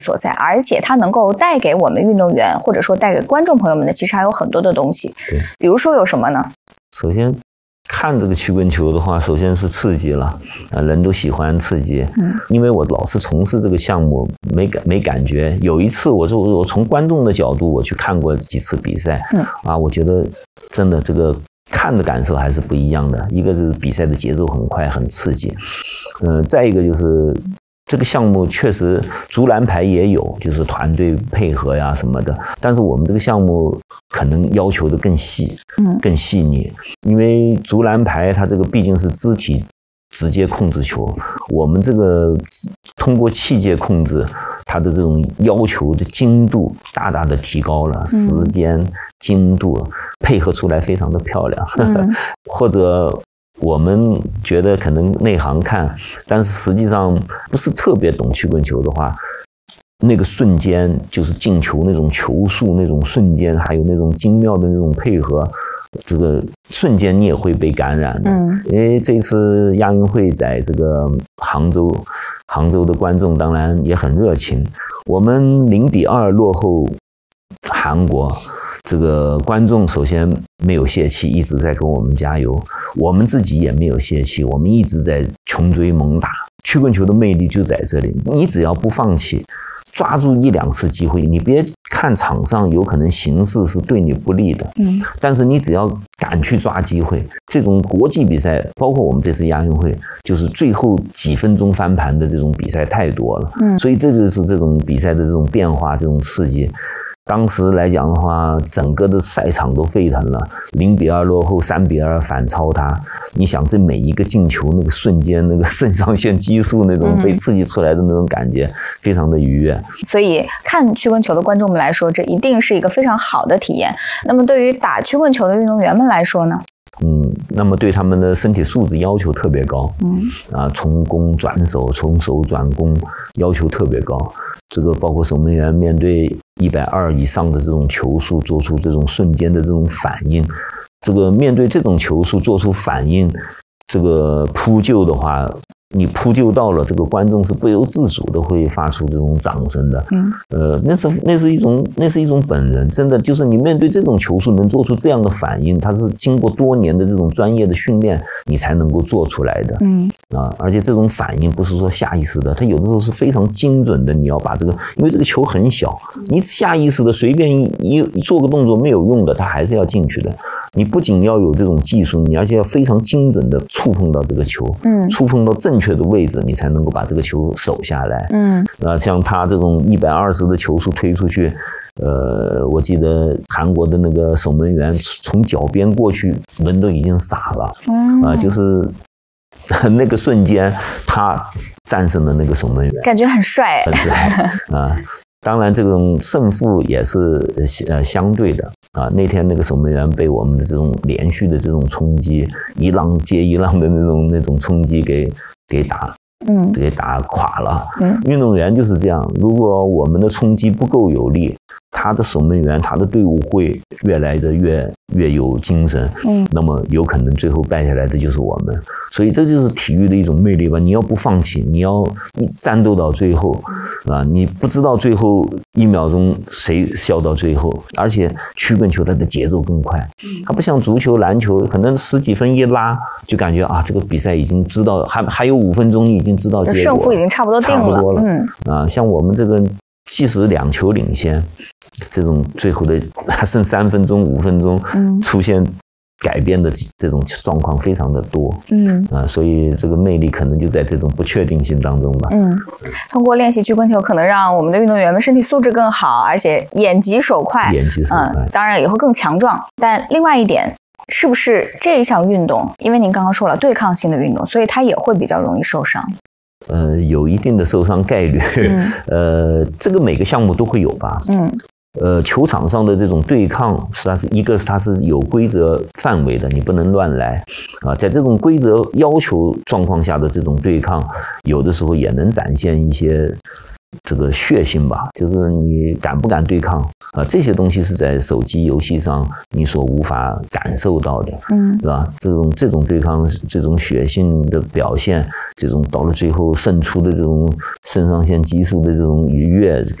所在，而且它能够带给我们运动员或者说带给观众朋友们的，其实还有很多的东西。比如说有什么呢？ 首先看这个曲棍球的话，首先是刺激了，人都喜欢刺激。因为我老是从事这个项目，没感觉。有一次我从观众的角度我去看过几次比赛，我觉得真的这个看的感受还是不一样的。一个是比赛的节奏很快，很刺激，再一个就是这个项目确实竹篮排也有，就是团队配合呀什么的，但是我们这个项目可能要求的更细，更细腻。因为竹篮排它这个毕竟是肢体直接控制球，我们这个通过器械控制，它的这种要求的精度大大的提高了，时间、精度配合出来非常的漂亮。或者我们觉得可能内行看，但是实际上不是特别懂曲棍球的话，那个瞬间就是进球那种球速，那种瞬间，还有那种精妙的那种配合，这个瞬间你也会被感染的。因为这次亚运会在这个杭州的观众当然也很热情，我们0-2落后韩国，这个观众首先没有泄气，一直在给我们加油，我们自己也没有泄气，我们一直在穷追猛打。曲棍球的魅力就在这里，你只要不放弃，抓住1-2次机会，你别看场上有可能形势是对你不利的，但是你只要敢去抓机会。这种国际比赛，包括我们这次亚运会，就是最后几分钟翻盘的这种比赛太多了，所以这就是这种比赛的这种变化，这种刺激。当时来讲的话，整个的赛场都沸腾了，0-2落后3-2反超他。你想，这每一个进球那个瞬间，那个肾上腺激素那种被刺激出来的那种感觉，非常的愉悦。 所以看曲棍球的观众们来说，这一定是一个非常好的体验。那么对于打曲棍球的运动员们来说呢？ 那么对他们的身体素质要求特别高，从攻转守，从守转攻要求特别高。这个包括守门员面对120以上的这种球速，做出这种瞬间的这种反应。这个面对这种球速做出反应，这个扑救的话，你扑救到了，这个观众是不由自主的会发出这种掌声的。那是一种本能，真的就是你面对这种球速能做出这样的反应，它是经过多年的这种专业的训练，你才能够做出来的。而且这种反应不是说下意识的，它有的时候是非常精准的。你要把这个，因为这个球很小，你下意识的随便一做个动作没有用的，它还是要进去的。你不仅要有这种技术，你而且要非常精准的触碰到这个球，触碰到正确的位置，你才能够把这个球守下来。像他这种120的球速推出去，我记得韩国的那个守门员从脚边过去，人都已经傻了。就是那个瞬间，他战胜了那个守门员， 感觉很帅， 很帅当然，这种胜负也是相对的那天那个守门员被我们的这种连续的这种冲击，一浪接一浪的那种冲击给打垮了。运动员就是这样，如果我们的冲击不够有力，他的守门员，他的队伍会越来的越有精神，那么有可能最后败下来的就是我们。所以这就是体育的一种魅力吧。你要不放弃，你要战斗到最后你不知道最后1秒钟谁笑到最后。而且曲棍球它的节奏更快，它不像足球篮球可能10几分一拉就感觉这个比赛已经知道，还有5分钟已经知道结果， 胜负已经差不多定了。像我们这个即使2球领先，这种最后的还剩3分钟5分钟出现改变的这种状况非常的多。所以这个魅力可能就在这种不确定性当中吧。 通过练习曲棍球可能让我们的运动员们身体素质更好，而且眼疾手快，当然也会更强壮。但另外一点，是不是这一项运动，因为您刚刚说了对抗性的运动，所以它也会比较容易受伤？ 有一定的受伤概率。这个每个项目都会有吧。球场上的这种对抗，它是有规则范围的，你不能乱来在这种规则要求状况下的这种对抗，有的时候也能展现一些这个血性吧，就是你敢不敢对抗啊？这些东西是在手机游戏上你所无法感受到的，是吧？这种对抗，这种血性的表现，这种到了最后胜出的这种肾上腺激素的这种愉悦，